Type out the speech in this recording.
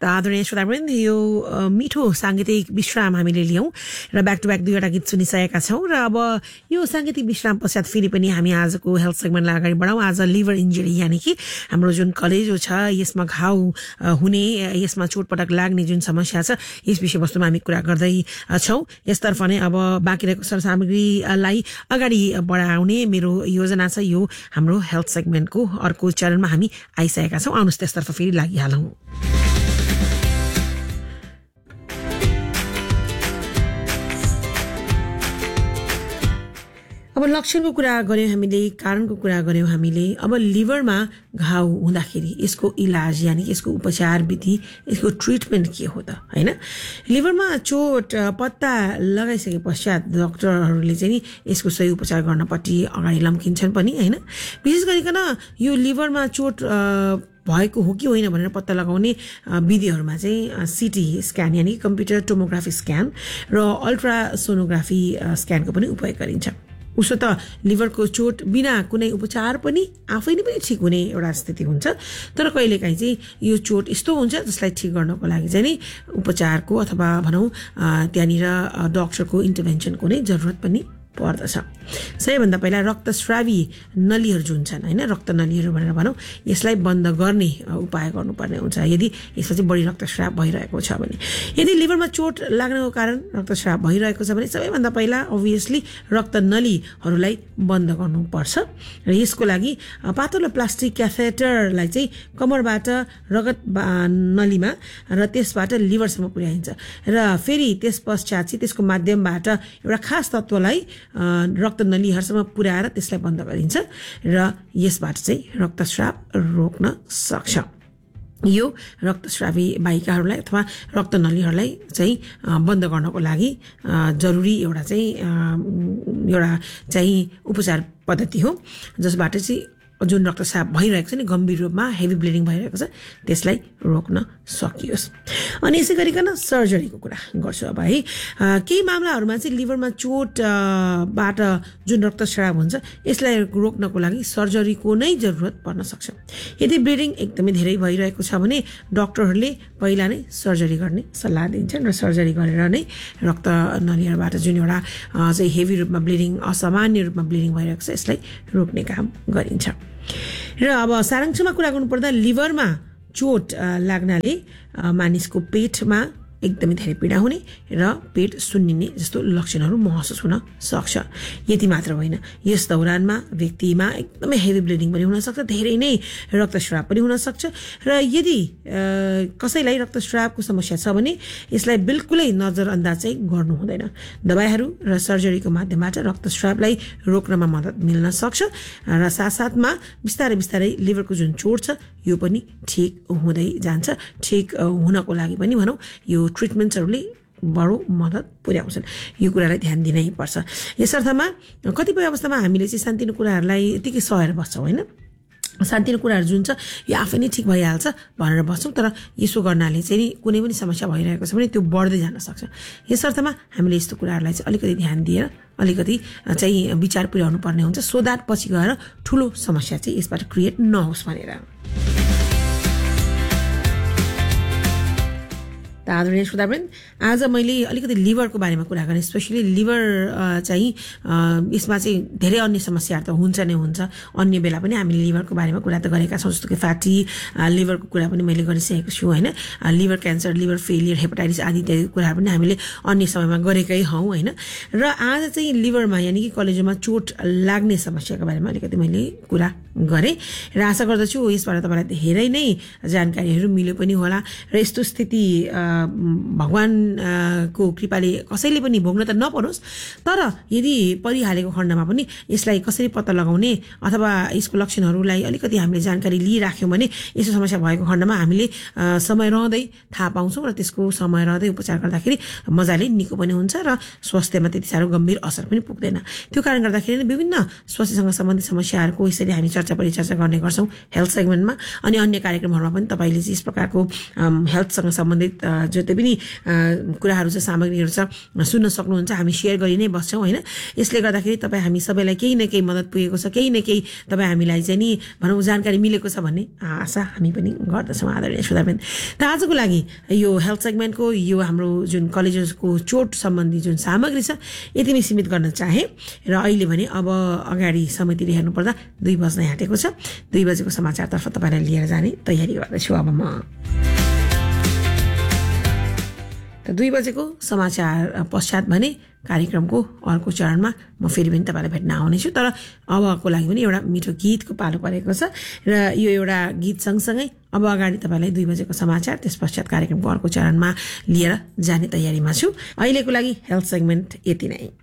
आदरणीय श्रोतावृन्द यो मिठो सांगीतिक विश्राम हामीले लियौं र ब्याक टु ब्याक दुईवटा गीत सुनिसकेका छौं र अब यो सांगीतिक विश्राम पश्चात फेरि पनि हामी आजको हेल्थ सेगमेन्टलाई अगाडि बढाउँ। आज लिभर इन्जुरी यानि कि हाम्रो जुन कलेजो छ यसमा घाउ हुने यसमा चोटपटक लाग्ने जुन समस्या छ यस विषयवस्तुमा हामी कुरा गर्दै छौं। यसतर्फ नै अब बाँकी रहेको सरसामग्रीलाई अगाडि बढाउने मेरो योजना छ। यो हाम्रो हेल्थ सेगमेन्टको अर्को चरणमा हामी आइसकेका छौं। आउनुहोस् त्यसतर्फ फेरि लागिहालौं। अब लक्षणको कुरा गर्यौं हामीले, कारणको कुरा गर्यौं हामीले। अब लिभरमा घाउ हुँदाखेरि यसको इलाज यानि यसको उपचार विधि, यसको ट्रिटमेन्ट के हो त, हैन? लिभरमा चोट पत्ता लगाइसके पश्चात डाक्टरहरूले चाहिँ यसको सही उपचार गर्नपट्टि अगाडि लम्किन्छन् पनि, हैन? विशेष गरिकन यो लिभरमा चोट भएको हो कि होइन भनेर पत्ता लगाउने विधिहरूमा चाहिँ सिटी स्क्यान यानि कम्प्युटर टोमोग्राफी स्क्यान र अल्ट्रासोनोग्राफी स्क्यानको पनि उपयोग गरिन्छ। उसो त लिभरको चोट बिना कुनै उपचार पनि आफै नै पनि ठिक हुने एउटा स्थिति हुन्छ। तर कहिलेकाहीँ चाहिँ यो चोट यस्तो हुन्छ जसलाई ठिक गर्नको लागि चाहिँ नि उपचारको अथवा भनौँ त्यहाँनिर डाक्टरको इन्टरभेन्सनको नै जरुरत पनि पर्दछ। सबैभन्दा पहिला रक्तस्रावी नलीहरू जुन छन्, हैन, रक्त नलीहरू भनेर भनौँ, यसलाई बन्द गर्ने उपाय गर्नुपर्ने हुन्छ यदि यसमा चाहिँ बढी रक्तस्राव भइरहेको छ भने। यदि लिभरमा चोट लाग्नको कारण रक्तस्राव भइरहेको छ भने सबैभन्दा पहिला अभियसली रक्त नलीहरूलाई बन्द गर्नुपर्छ र यसको लागि पातलो प्लास्टिक क्याथेटरलाई चाहिँ कमरबाट रगत नलीमा र त्यसबाट लिभरसम्म पुर्याइन्छ र फेरि त्यस पश्चात चाहिँ त्यसको माध्यमबाट एउटा खास तत्त्वलाई रक्त नलीहरूसम्म पुर्याएर त्यसलाई बन्द गरिन्छ र यसबाट चाहिँ रक्तस्राव रोक्न सक्छ। यो रक्तस्रावी वाहिकाहरूलाई अथवा रक्त नलीहरूलाई चाहिँ बन्द गर्नको लागि जरुरी एउटा चाहिँ उपचार पद्धति हो जसबाट चाहिँ जुन रक्तस्राव भइरहेको छ नि गम्भीर रूपमा हेभी ब्लिडिङ भइरहेको छ त्यसलाई रोक्न सकियोस्। अनि यसै गरिकन सर्जरीको कुरा गर्छु अब है। केही मामलाहरूमा चाहिँ लिभरमा चोटबाट जुन रक्तस्राव हुन्छ यसलाई रोक्नको लागि सर्जरीको नै जरुरत पर्न सक्छ। यदि ब्लिडिङ एकदमै धेरै भइरहेको छ भने डाक्टरहरूले पहिला नै सर्जरी गर्ने सल्लाह दिन्छन् र सर्जरी गरेर नै रक्त नलीहरूबाट जुन एउटा चाहिँ हेभी रूपमा ब्लिडिङ, असामान्य रूपमा ब्लिडिङ भइरहेको छ यसलाई रोक्ने काम गरिन्छ। र अब सारांशमा कुरा गर्नुपर्दा लिभरमा चोट लाग्नाले मानिसको पेटमा एकदमै धेरै पीडा हुने र पेट सुन्निने जस्तो लक्षणहरू महसुस हुन सक्छ। यति मात्र होइन, यस दौरानमा व्यक्तिमा एकदमै हेभी ब्लिडिङ पनि हुन सक्छ, धेरै नै रक्तस्राव पनि हुन सक्छ र यदि कसैलाई रक्तस्रावको समस्या छ भने यसलाई बिल्कुलै नजरअन्दाज चाहिँ गर्नु हुँदैन। दबाईहरू र सर्जरीको माध्यमबाट रक्तस्रावलाई रोक्नमा मद्दत मिल्न सक्छ र साथसाथमा बिस्तारै बिस्तारै लिभरको जुन चोट छ यो पनि ठिक हुँदै जान्छ। ठिक हुनको लागि पनि भनौँ यो ट्रिटमेन्ट्सहरूले बडो मद्दत पुर्याउँछन्। यो कुरालाई ध्यान दिनै पर्छ। यसर्थमा कतिपय अवस्थामा हामीले चाहिँ सानोतिनो कुराहरूलाई यतिकै सहेर बस्छौँ, होइन? सानोतिनो कुराहरू जुन छ यो आफै नै ठिक भइहाल्छ भनेर बस्छौँ, तर यसो गर्नाले चाहिँ कुनै पनि समस्या भइरहेको छ भने त्यो बढ्दै जान सक्छ। यसर्थमा हामीले यस्तो कुराहरूलाई चाहिँ अलिकति ध्यान दिएर अलिकति चाहिँ विचार पुर्याउनु पर्ने हुन्छ सो द्याट पछि गएर ठुलो समस्या चाहिँ यसबाट क्रिएट नहोस् भनेर। आदरणीय श्रोतावृन्द, आज मैले अलिकति लिभरको बारेमा कुरा गरेँ। स्पेसली लिभर चाहिँ यसमा चाहिँ धेरै अन्य समस्याहरू त हुन्छ नै हुन्छ। अन्य बेला पनि हामीले लिभरको बारेमा कुरा त गरेका छौँ, जस्तो कि फ्याटी लिभरको कुरा पनि मैले गरिसकेको छु, होइन? Liver cancer, liver failure, hepatitis आदि इत्यादि कुराहरू पनि हामीले अन्य समयमा गरेकै हौँ, होइन? र आज चाहिँ लिभरमा यानि कि कलेजोमा चोट लाग्ने समस्याको बारेमा अलिकति मैले कुरा गरेँ र आशा गर्दछु यसबाट तपाईँलाई धेरै नै जानकारीहरू मिल्यो पनि होला र यस्तो स्थिति भगवानको कृपाले कसैले पनि भोग्न त नपरोस्, तर यदि परिहालेको खण्डमा पनि यसलाई कसरी पत्ता लगाउने अथवा यसको लक्षणहरूलाई अलिकति हामीले जानकारी लिइराख्यौँ भने यस्तो समस्या भएको खण्डमा हामीले समय रहँदै थाहा पाउँछौँ र त्यसको समय रहँदै उपचार गर्दाखेरि मजाले निको पनि हुन्छ र स्वास्थ्यमा त्यति साह्रो गम्भीर असर पनि पुग्दैन। त्यो कारण गर्दाखेरि विभिन्न स्वास्थ्यसँग सम्बन्धित समस्याहरूको यसरी हामी चर्चा परिचर्चा गर्ने गर्छौँ हेल्थ सेगमेन्टमा। अनि अन्य कार्यक्रमहरूमा पनि तपाईँले चाहिँ यस प्रकारको हेल्थसँग सम्बन्धित जति पनि कुराहरू छ सामग्रीहरू छ सुन्न सक्नुहुन्छ हामी सेयर गरि नै बस्छौँ होइन यसले गर्दाखेरि तपाईँ हामी सबैलाई केही न केही मद्दत पुगेको छ केही न केही तपाईँ हामीलाई चाहिँ नि भनौँ जानकारी मिलेको छ भन्ने आशा हामी पनि गर्दछौँ आदरणीय श्रोताबिन त आजको लागि यो हेल्थ सेगमेन्टको यो हाम्रो जुन कलेजेसको चोट सम्बन्धी जुन सामग्री छ यति नै सीमित गर्न चाहे र अहिले भने अब अगाडि समितिले हेर्नुपर्दा 2 बज्न आँटेको छ 2 बजेको समाचारतर्फ तपाईँलाई लिएर जाने तयारी गर्दैछु अब म त 2 बजेको समाचार पश्चात भने कार्यक्रमको अर्को चरणमा म फेरि पनि तपाईँलाई भेट्न आउनेछु तर अबको लागि पनि एउटा मिठो गीतको पालो परेको छ र यो एउटा गीत सँगसँगै अब अगाडि तपाईँलाई 2 बजेको समाचार त्यस पश्चात कार्यक्रमको अर्को चरणमा लिएर जाने तयारीमा छु अहिलेको लागि हेल्थ सेगमेन्ट यति नै